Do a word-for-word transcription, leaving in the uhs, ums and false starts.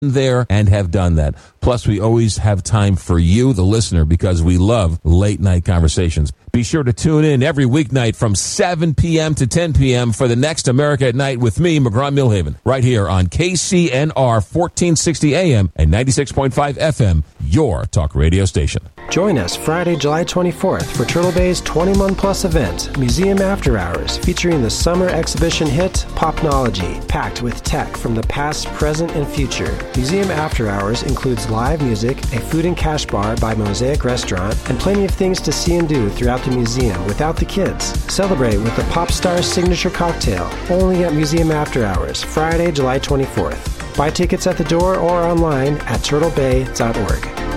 there and have done that. Plus, we always have time for you, the listener, because we love late night conversations. Be sure to tune in every weeknight from seven p.m. to ten p.m. for the next America at Night with me, McGraw-Milhaven, right here on K C N R fourteen sixty A M and ninety-six point five F M, your talk radio station. Join us Friday, July twenty-fourth for Turtle Bay's twenty-one plus event, Museum After Hours, featuring the summer exhibition hit, Popnology, packed with tech from the past, present, and future. Museum After Hours includes live music, a food and cash bar by Mosaic Restaurant, and plenty of things to see and do throughout the museum without the kids. Celebrate with the Popstar signature cocktail, only at Museum After Hours, Friday, July twenty-fourth. Buy tickets at the door or online at turtle bay dot org.